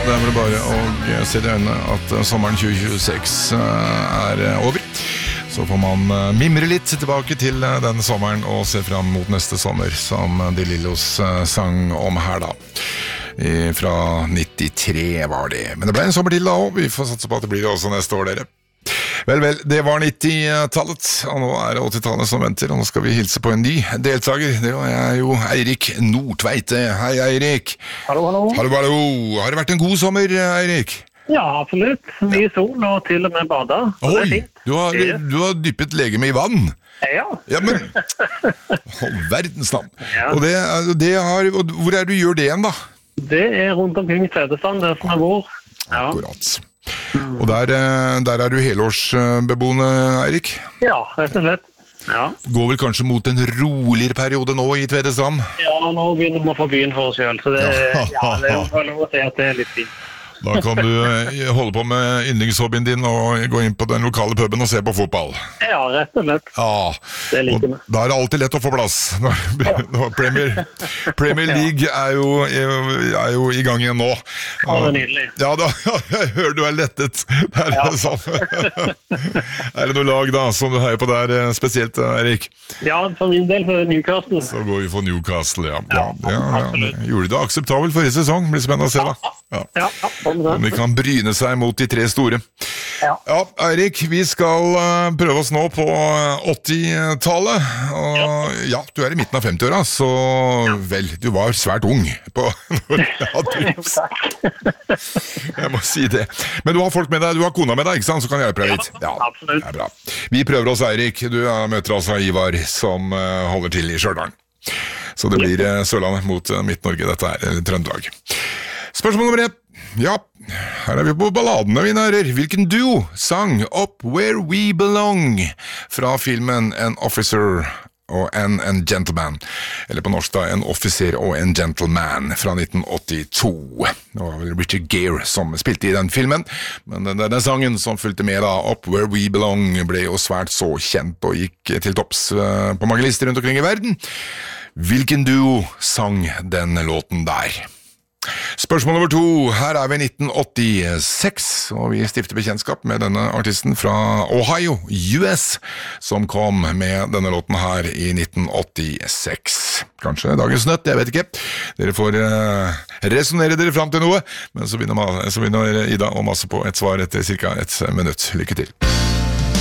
Det vel bare å se i øynene at sommeren 2026 over. Så får man mimre litt tilbake til denne sommeren og se fram mot neste sommer, som De Lillos sang om her da. Fra 93 var det. Men det ble en sommer til da også. Vi får satse på at det blir det også neste år, dere. Vel, det var 90-tallet, og nå det 80-tallet som venter, og nå skal vi hilse på en ny deltaker. Det er jo Eirik Nordtveite. Hei, Eirik. Hallo, hallo. Hallo. Har det vært en god sommer, Eirik? Ja, absolutt. Mye sol og til og med bada. Oi, du har dyppet legeme i vann. Ja. Ja, men verdens navn. Ja. Og hvor du gjør det igjen da? Det rundt omkring Tvedestrand, der som jeg bor. Ja. Akkurat. Og der du helårsbeboende, Eirik? Ja, rett og slett. Ja. Går vel kanskje mot en roligere periode nå i Tvedestrand? Ja, nå begynner vi å få byen for oss selv, så det er jo lov å si at det litt fint. Da kan du holde på med yndlingshobbyen din og gå inn på den lokale puben og se på fotball. Ja, rett og slett. Ja, det liker vi. Da det alltid lett å få plass. Premier League er jo i gang igjen nå. Ja, det nydelig. Ja, jeg hører du lettet. Det noe lag da, som du heier på der spesielt, Erik? Ja, for min del så det Newcastle. Så går vi for Newcastle, ja. Absolutt. Gjorde det akseptabelt forrige sesong, blir spennende å se da. Ja. Om vi kan bryne seg mot de tre store. Ja, Eirik, vi skal prøve oss nå på 80-tallet. Og ja, du i midten av 50-åra, så vel, du var svært ung på når jeg hadde hus. Jeg må si det. Men du har folk med deg, du har kona med deg, ikke sant? Så kan jeg hjelpe deg litt. Ja, absolutt. Det bra. Vi prøver oss, Eirik. Du møter altså Ivar, som holder til i Stjørdal. Så det blir Sørlandet mot Midt-Norge, dette Trøndelag. Spørsmål nummer 1. Ja, her vi på balladene, mine herrer. Hvilken duo sang Up Where We Belong fra filmen An Officer og en Gentleman, eller på norsk da, En offiser og en gentleman fra 1982. Det var vel Richard Gere som spilte i den filmen, men den sangen som fulgte med da, Up Where We Belong, ble jo svært så kjent og gikk til topps på mange lister rundt omkring i verden. Hvilken duo sang den låten der? Spørsmål nummer 2. Her vi i 1986, og vi stifter bekjentskap med denne artisten fra Ohio, US, som kom med denne låten her i 1986. Kanskje dagens nøtt, jeg vet ikke. Dere får resonere dere frem til noe, men så begynner Ida å masse på et svar etter cirka et minutt. Lykke til.